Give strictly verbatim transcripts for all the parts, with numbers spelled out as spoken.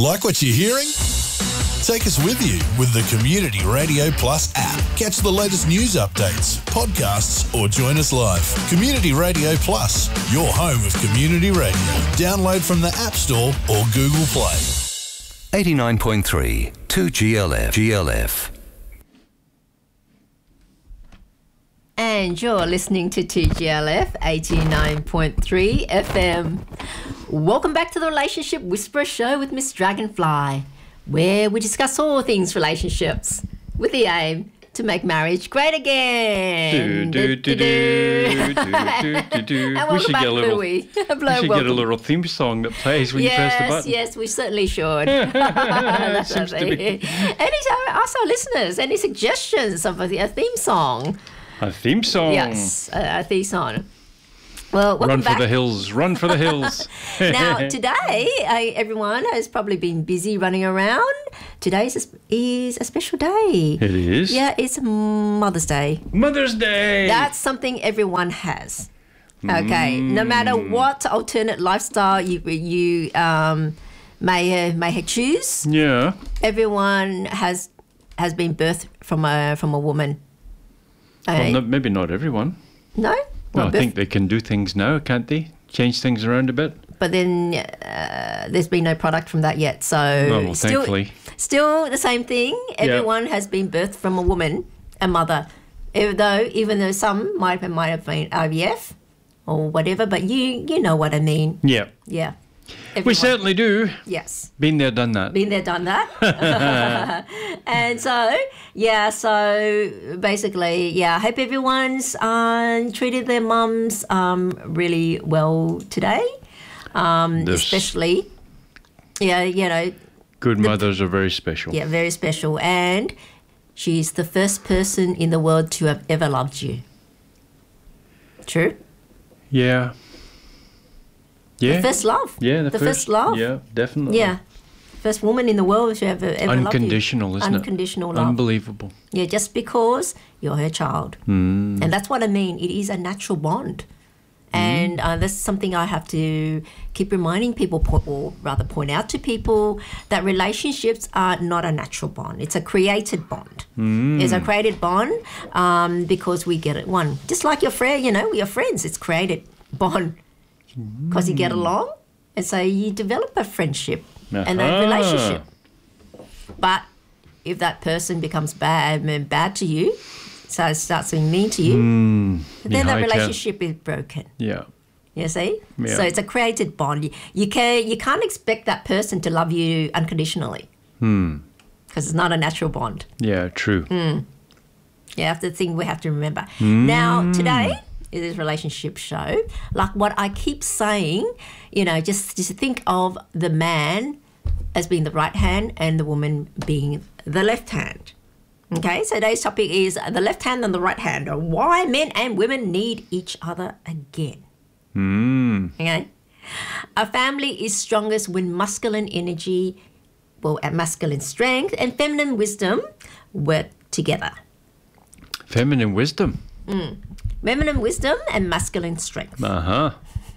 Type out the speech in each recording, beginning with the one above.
Like what you're hearing? Take us with you with the Community Radio Plus app. Catch the latest news updates, podcasts, or join us live. Community Radio Plus, your home of community radio. Download from the App Store or Google Play. eighty-nine point three, two G L F. G L F. And you're listening to two G L F eighty-nine point three F M. Welcome back to the Relationship Whisperer Show with Miss Dragonfly, where we discuss all things relationships with the aim to make marriage great again. Do, do, do, do, do, do, do, do. And We should back, get a little. Louis. We should get a little theme song that plays when yes, you press the button. Yes, we certainly should. Seems to be. Any, ask our listeners, any suggestions of a, a theme song? A theme song. Yes, a, a theme song. Well, welcome Run back. for the hills. Run for the hills. Now, today, uh, everyone has probably been busy running around. Today is a, is a special day. It is. Yeah, it's Mother's Day. Mother's Day. That's something everyone has. Okay, mm. No matter what alternate lifestyle you you um, may uh, may choose. Yeah. Everyone has has been birthed from a from a woman. Well, Uh, no, maybe not everyone. no. Well, Well, I birth- think they can do things now, can't they? Change things around a bit. But then uh, there's been no product from that yet. So Oh, well, still, thankfully. still the same thing. Everyone has been birthed from a woman, a mother. Even though, even though some might might have been I V F or whatever, but you you know what I mean. Yeah. Yeah. We Everyone. certainly do. Yes. Been there, done that. Been there, done that. And so, yeah, so basically, yeah, I hope everyone's um, treated their mums um, really well today. Um, There's- especially, yeah, you know, Good mothers are very special. yeah, very special. And she's the first person in the world to have ever loved you. True? Yeah. Yeah. The first love. Yeah, the, the first, love. Yeah, definitely. Yeah. First woman in the world to ever, ever loved you. Unconditional, isn't it? Unconditional love. Unbelievable. Yeah, just because you're her child. Mm. And that's what I mean. It is a natural bond. And uh, that's something I have to keep reminding people, po- or rather point out to people, that relationships are not a natural bond. It's a created bond. Mm. It's a created bond um, because we get it one. Just like your friend, you know, your friends, it's created bond. Because you get along, and so you develop a friendship and a Aha. relationship. But if that person becomes bad and bad to you, so starts being mean to you, Mm. then Yeah, that I can- relationship is broken. Yeah. You see? Yeah. So it's a created bond. You, you can you can't expect that person to love you unconditionally. Hmm. Because it's not a natural bond. Yeah, true. Yeah, that's the thing we have to remember. Mm. Now, today is this relationship show. Like what I keep saying, you know, just, just think of the man as being the right hand and the woman being the left hand. Okay, so today's topic is the left hand and the right hand, or why men and women need each other again. Mm. Okay? A family is strongest when masculine energy, well, and masculine strength and feminine wisdom work together. Feminine wisdom. Feminine wisdom and masculine strength. Uh-huh.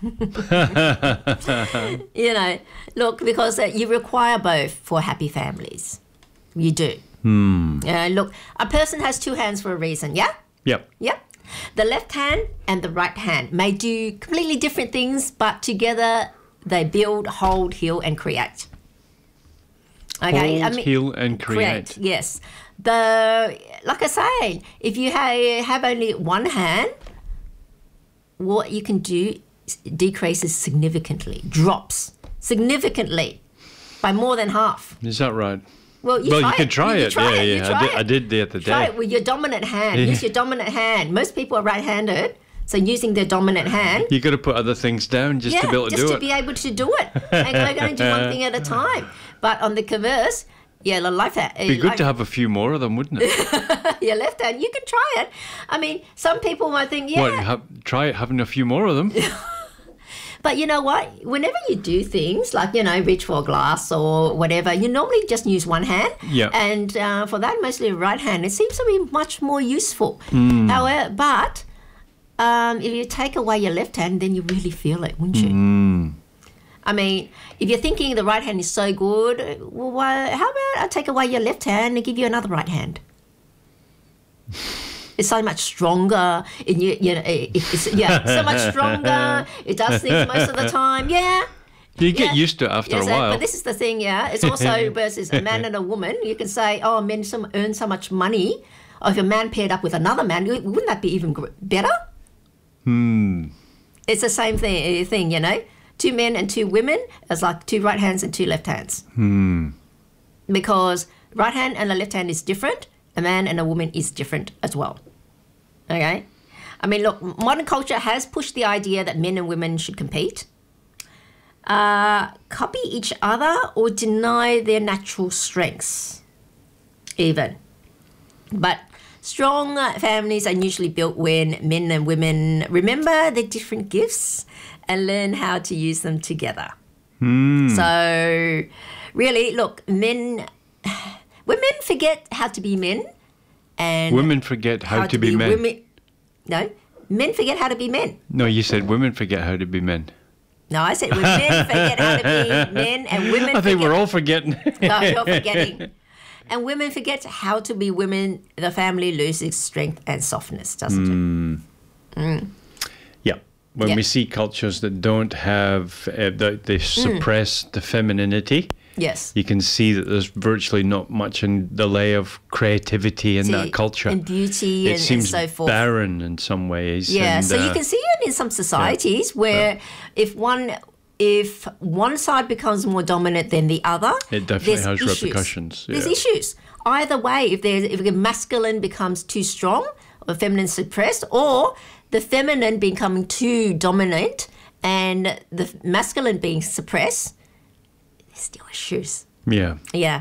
You know, look, because uh, you require both for happy families. You do. Hmm. Uh, look, a person has two hands for a reason, yeah? Yep. Yep. The left hand and the right hand may do completely different things, but together they build, hold, heal, and create. Okay, Hold, heal, and create. Yes. The like I say, if you ha- have only one hand, what you can do is decreases significantly, drops significantly by more than half. Is that right? Well, you well, try you can it. try you, it. You try yeah, it. You yeah. try I did, it. I did the other Try day. it with your dominant hand. Yeah. Use your dominant hand. Most people are right-handed, so using their dominant hand. You got to put other things down just yeah, to be able to just do to it. be able to do it. And they're going to do one thing at a time. But on the converse, yeah, the left hand. It'd be good to have a few more of them, wouldn't it? Your left hand, you can try it. I mean, some people might think, yeah. What? Have, try having a few more of them. But you know what? Whenever you do things like, you know, reach for a glass or whatever, you normally just use one hand. Yeah. And uh, for that, mostly right hand, it seems to be much more useful. Mm. However, but um, if you take away your left hand, then you really feel it, wouldn't you? Mm. I mean, if you're thinking the right hand is so good, well, why, how about I take away your left hand and give you another right hand? It's so much stronger. In you, you know, it, it's yeah, so much stronger. It does things most of the time. Yeah. You get Yeah. used to it after Yes, a while. but this is the thing, yeah. It's also versus a man and a woman. You can say, oh, men some, earn so much money. Or if a man paired up with another man, wouldn't that be even gr- better? Hmm. It's the same thing, thing, you know. Two men and two women is like two right hands and two left hands. Hmm. Because right hand and the left hand is different. A man and a woman is different as well. Okay? I mean, look, modern culture has pushed the idea that men and women should compete. Uh, copy each other or deny their natural strengths, even. But strong uh, families are usually built when men and women remember their different gifts and learn how to use them together. So, really, look, men, when men forget how to be men, and Women forget how, to, be, men. women, no, men forget how to be men. No, you said women forget how to be men. No, I said when men forget how to be men and women I think forget... we're all forgetting. No, you're forgetting. And women forget how to be women, the family loses strength and softness, doesn't it? Yeah. When Yeah. we see cultures that don't have, uh, the, they suppress the femininity, Yes. you can see that there's virtually not much in the lay of creativity in See, that culture. and beauty it and- and seems so forth. barren in some ways. Yeah, and, so you uh, can see it in some societies where if one if one side becomes more dominant than the other, It definitely there's has issues. repercussions, There's yeah. issues. Either way, if there's if the masculine becomes too strong or feminine suppressed, or the feminine becoming too dominant and the masculine being suppressed, there's still issues. Yeah. Yeah.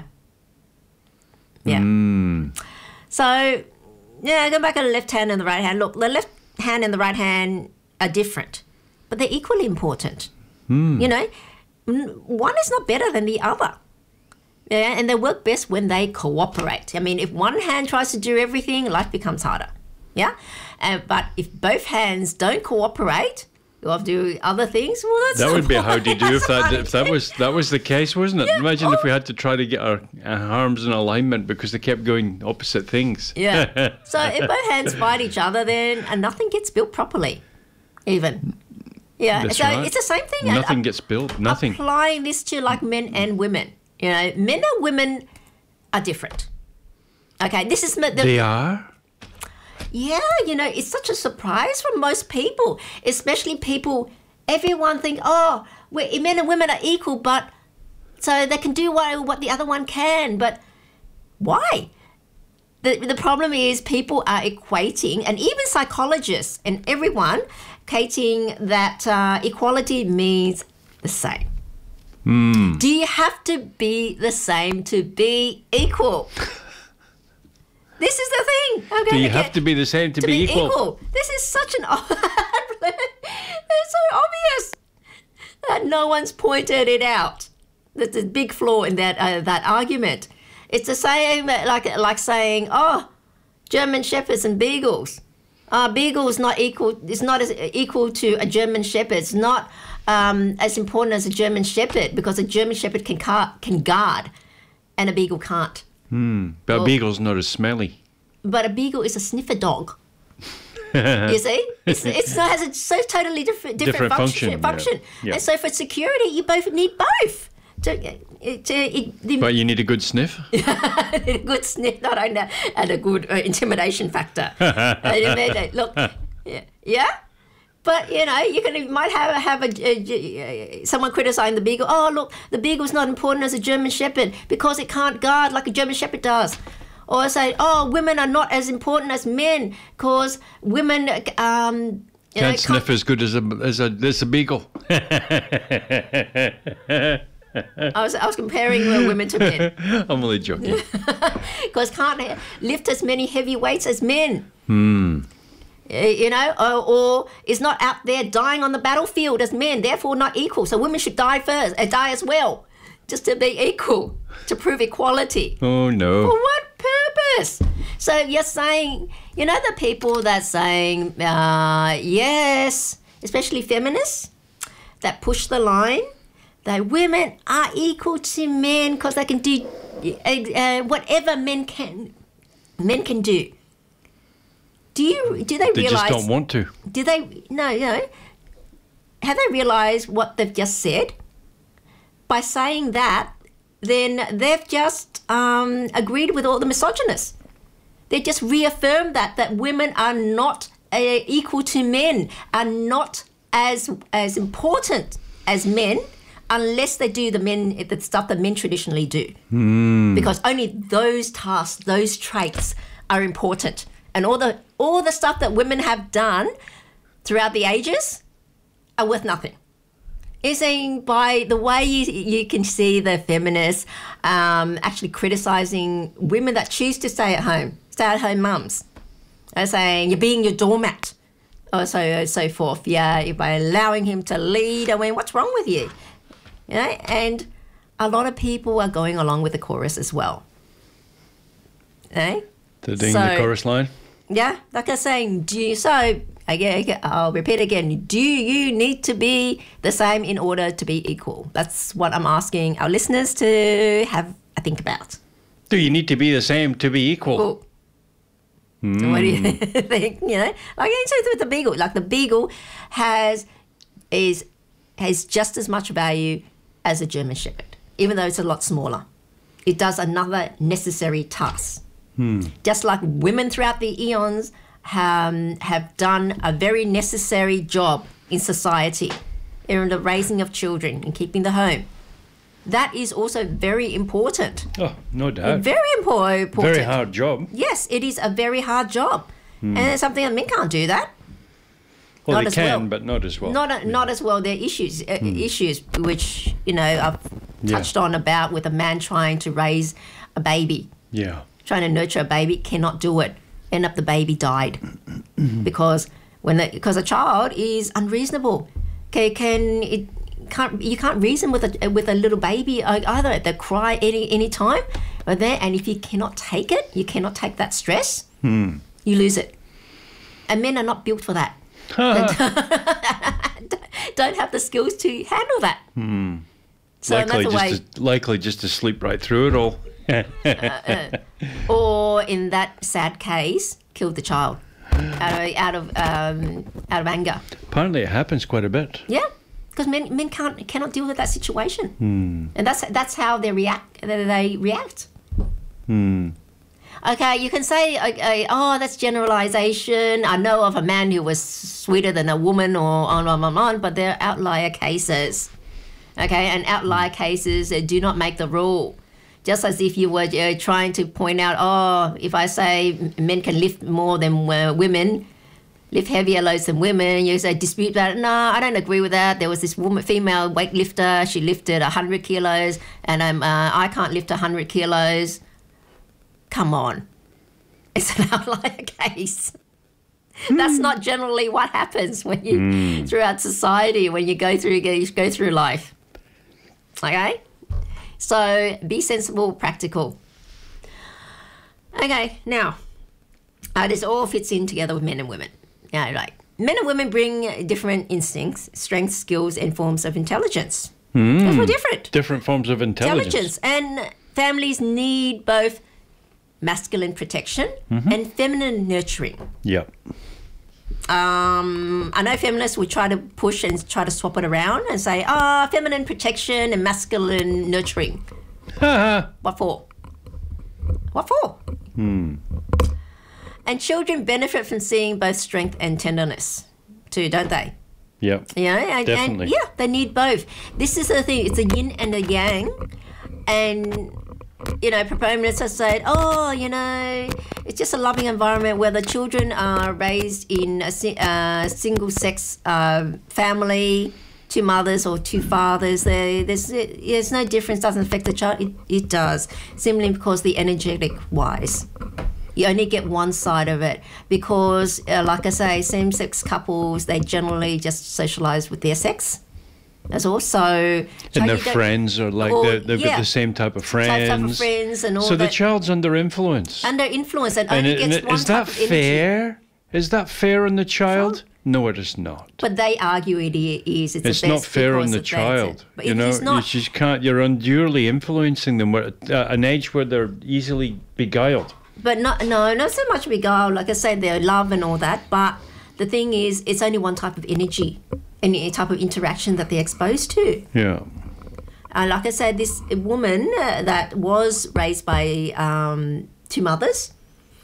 Yeah. Mm. So, yeah, go back to the left hand and the right hand. Look, the left hand and the right hand are different, but they're equally important. You know, n- one is not better than the other. Yeah, and they work best when they cooperate. I mean, if one hand tries to do everything, life becomes harder. Yeah? Uh, but if both hands don't cooperate, you have to do other things, well, that's That not would be a what- howdy do if that's that not if that it. was that was the case, wasn't it? Yeah, Imagine if oh. we had to try to get our, our arms in alignment because they kept going opposite things. Yeah. So if both hands fight each other, then uh, nothing gets built properly, even. Yeah. That's so right. it's the same thing. uh, Nothing uh, gets built. Nothing. Applying this to like men and women. You know, men and women are different. Okay, this is the, They are. yeah. You know, it's such a surprise for most people, especially people. Everyone think, oh, we're, men and women are equal, but so they can do what what the other one can. But why? The, the problem is people are equating, and even psychologists and everyone, equating that uh, equality means the same. Do you have to be the same to be equal? This is the thing. I'm Do going you to have get to be the same to, to be, be equal. This is such an it's so obvious that no one's pointed it out. There's a big flaw in that uh, that argument. It's the same like like saying, oh, German shepherds and beagles. Uh, beagle's not equal. It's not as equal to a German shepherd. It's not um, as important as a German shepherd because a German shepherd can car- can guard, and a beagle can't. But a beagle's not as smelly. But a beagle is a sniffer dog. You see, it's, it's not, has a so totally different different, Different function. function, yeah. function. Yeah. And so for security, you both need both. To, to, it, the, But you need a good sniff. a good sniff, not only that, and a good uh, intimidation factor. And you made it- Look, yeah, yeah. But you know, you can you might have have a, a, a someone criticizing the beagle. Oh, look, the beagle's not important as a German shepherd because it can't guard like a German shepherd does. Or say, oh, women are not as important as men because women um, you know, Can't sniff as good as a as a as a beagle. I was I was comparing uh, women to men I'm only joking. because can't ha- lift as many heavy weights as men. Hmm. You know, or, or is not out there dying on the battlefield as men, therefore not equal. So women should die first, and die as well, just to be equal, to prove equality. Oh For no. what purpose? So you're saying, you know, the people that saying uh, yes, especially feminists that push the line that women are equal to men because they can do uh, whatever men can men can do. Do you do they, They realize? just don't want to. Do they? No, you know. Have they realized what they've just said? By saying that, then they've just um, agreed with all the misogynists. They just reaffirmed that that women are not uh, equal to men, are not as as important as men, unless they do the men the stuff that men traditionally do. Mm. Because only those tasks, those traits, are important, and all the all the stuff that women have done throughout the ages are worth nothing. Is saying by the way you you can see the feminists um, actually criticising women that choose to stay at home, stay at home mums. They're saying you're being your doormat, or so so forth. Yeah, by allowing him to lead. I mean, what's wrong with you? You know, and a lot of people are going along with the chorus as well. Eh? The ding So- the chorus line. Yeah, like I'm saying, do you, so again, I'll repeat again, do you need to be the same in order to be equal? That's what I'm asking our listeners to have a think about. Do you need to be the same to be equal? Cool. So what do you think? You know, like in with the beagle, like the beagle has is has just as much value as a German Shepherd, even though it's a lot smaller. It does another necessary task. Just like women throughout the eons um, have done a very necessary job in society, in the raising of children and keeping the home. That is also very important. Oh, no doubt. Very impor- important. Very hard job. Yes, it is a very hard job. And it's something that men can't do that. Well, Not they as can, well. but not as well. Not not as well. There are issues, uh, issues which, you know, I've Yeah. touched on about with a man trying to raise a baby. Yeah. Trying to nurture a baby, cannot do it. End up the baby died because when the, because a child is unreasonable. Okay, can it can't you can't reason with a with a little baby either. They cry any any time, or there, and if you cannot take it, you cannot take that stress. Hmm. You lose it. And men are not built for that. Don't have the skills to handle that. Hmm. So likely, that's the way. just to, likely just to sleep right through it all. Or in that sad case, killed the child out of out of um, out of anger. Apparently, it happens quite a bit. Yeah, because men men can't cannot deal with that situation, and that's that's how they react. They react. Okay, you can say, okay, oh, that's generalization. I know of a man who was sweeter than a woman, or on on on on, but they're outlier cases. Okay, and outlier cases uh, do not make the rule. Just as if you were uh, trying to point out, oh, if I say men can lift more than uh, women, lift heavier loads than women, you say dispute that. No, I don't agree with that. There was this woman, female weightlifter. She lifted one hundred kilos, and I'm, uh, I can't lift one hundred kilos. Come on. It's an outlier case. That's not generally what happens when you, mm. throughout society, when you go through, you go through life. Okay? So be sensible, practical. Okay, now, uh, this all fits in together with men and women. Yeah, right. Men and women bring different instincts, strengths, skills, and forms of intelligence. Mm. They're different. Different forms of intelligence. Intelligence. And families need both masculine protection mm-hmm. and feminine nurturing. Yep. Um, I know feminists would try to push and try to swap it around and say, ah, oh, feminine protection and masculine nurturing. What for? What for? Hmm. And children benefit from seeing both strength and tenderness too, don't they? Yep. Yeah, and, definitely. And yeah, they need both. This is the thing, it's a yin and a yang. And you know, proponents have said, oh, you know, it's just a loving environment where the children are raised in a si- uh, single-sex uh, family, two mothers or two fathers. They, there's there's no difference, doesn't affect the child. It, it does, simply because the energetic-wise. You only get one side of it because, uh, like I say, same-sex couples, they generally just socialise with their sex. That's also and their friends are like or, they're, they've yeah, got the same type of friends. Type of friends and all so that. the child's under influence. Under influence and, and only it, gets and one is type that of energy. fair? Is that fair on the child? No, it is not. But they argue it i- is. It's, It's the not best fair on because the of that. child. But You it know, is you not. just can't. You're unduly influencing them. We're at uh, an age where they're easily beguiled. But not, no, not so much beguiled. Like I said, their love and all that. But the thing is, it's only one type of energy, any type of interaction that they're exposed to. Yeah. Uh, like I said, this woman uh, that was raised by um, two mothers,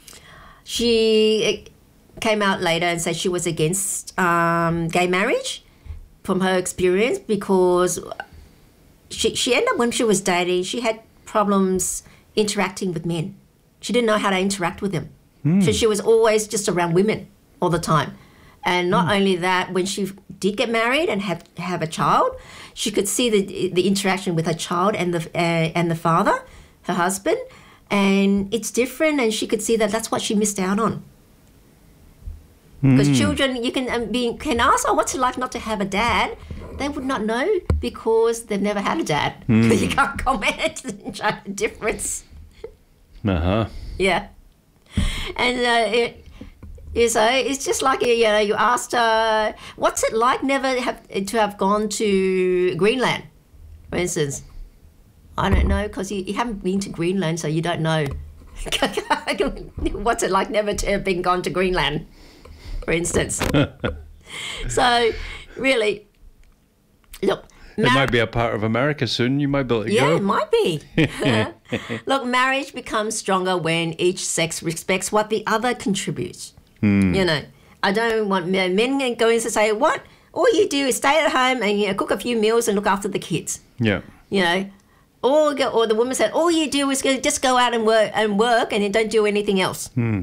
she came out later and said she was against um, gay marriage from her experience because she, she ended up, when she was dating, she had problems interacting with men. She didn't know how to interact with them. So she was always just around women all the time. And not only that, when she did get married and have, have a child, she could see the the interaction with her child and the uh, and the father, her husband, and it's different. And she could see that that's what she missed out on. Because children, you can um, be can ask, "Oh, what's it like not to have a dad?" They would not know because they've never had a dad. You can't comment the difference. Uh huh. Yeah, and uh, it, is uh, it's just like you know you asked, uh, what's it like never have to have gone to Greenland, for instance. I don't know because you, you haven't been to Greenland, so you don't know. What's it like never to have been gone to Greenland, for instance. So, really, look. It mar- might be a part of America soon. You might be able to Yeah, go. it might be. Look, marriage becomes stronger when each sex respects what the other contributes. You know, I don't want men men going to say, what? All you do is stay at home and you know, cook a few meals and look after the kids. Yeah. You know, or, go, or the woman said, all you do is go, just go out and work and work and you don't do anything else. You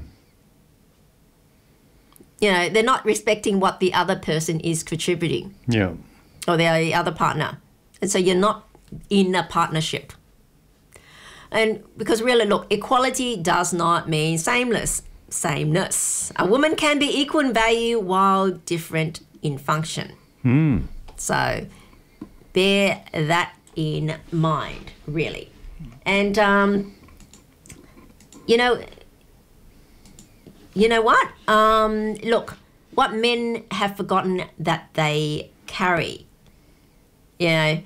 know, they're not respecting what the other person is contributing. Yeah. Or the other partner. And so you're not in a partnership. And because really, look, equality does not mean sameness, sameness. A woman can be equal in value while different in function. So bear that in mind, really. And, um, you know, you know what? Um, look, what men have forgotten that they carry. You know,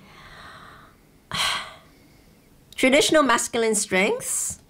traditional masculine strengths.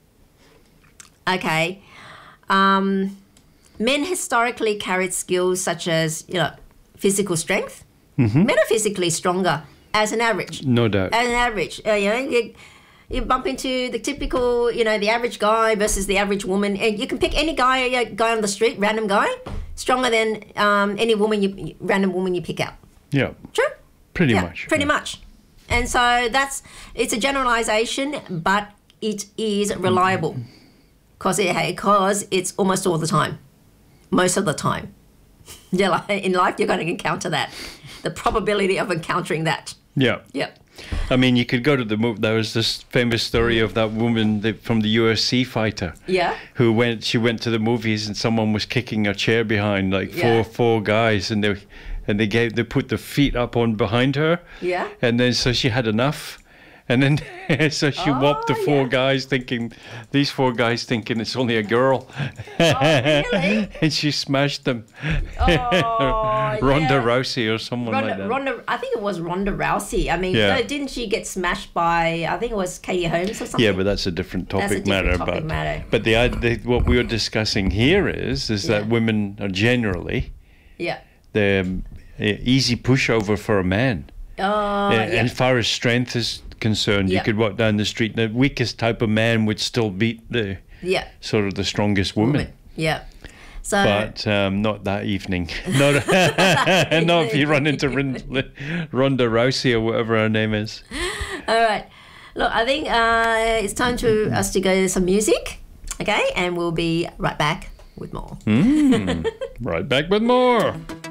Okay, um, men historically carried skills such as you know physical strength. Men are physically stronger as an average. No doubt. As an average, uh, you know, you, you bump into the typical, you know, the average guy versus the average woman, and you can pick any guy, uh, guy on the street, random guy, stronger than um, any woman, you random woman you pick out. Yeah. True. Pretty Yeah, much. pretty yeah. much. And so that's, it's a generalization, but it is reliable because it, because it's almost all the time, most of the time. Yeah, like in life, you're going to encounter that. The probability of encountering that. Yeah. Yeah. I mean, you could go to the movie. There was this famous story of that woman that, from the U F C fighter. Yeah. Who went? She went to the movies and someone was kicking her chair behind, like four Yeah. four guys, and they and they gave they put their feet up on behind her. Yeah. And then so she had enough. And then, so she Oh, whopped the four yeah. guys, thinking, these four guys thinking it's only a girl. Oh, really? And she smashed them. Oh, Ronda yeah. Rousey or someone like Ronda, that. Ronda, I think it was Ronda Rousey. I mean, Yeah. no, didn't she get smashed by, I think it was Katie Holmes or something? Yeah, but that's a different topic That's a different matter. topic but matter. but the, the what we were discussing here is is that Yeah. women are generally Yeah. the um, e- easy pushover for a man. Oh, Uh, yeah. and as far as strength is concerned, Yeah. you could walk down the street and the weakest type of man would still beat the Yeah. sort of the strongest woman. Yeah. So, But um, not that evening. Not, not if you run into Rin- Ronda Rousey or whatever her name is. all right. Look, I think uh, it's time to us to go to some music. Okay. And we'll be right back with more. Right back with more.